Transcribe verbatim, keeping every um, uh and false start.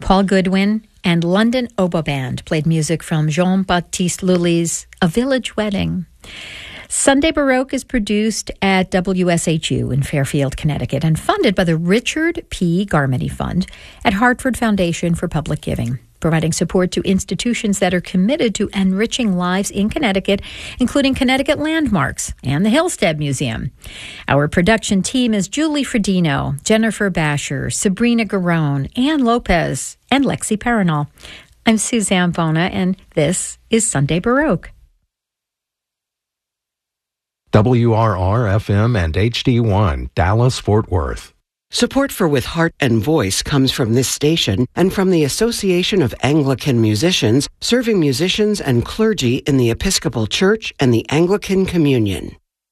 Paul Goodwin and London Oboe Band played music from Jean-Baptiste Lully's A Village Wedding. Sunday Baroque is produced at W S H U in Fairfield, Connecticut, and funded by the Richard P. Garmany Fund at Hartford Foundation for Public Giving, providing support to institutions that are committed to enriching lives in Connecticut, including Connecticut Landmarks and the Hillstead Museum. Our production team is Julie Fredino, Jennifer Basher, Sabrina Garone, Ann Lopez, and Lexi Paranol. I'm Suzanne Bona, and this is Sunday Baroque. W R R F M and H D one, Dallas-Fort Worth. Support for With Heart and Voice comes from this station and from the Association of Anglican Musicians, serving musicians and clergy in the Episcopal Church and the Anglican Communion.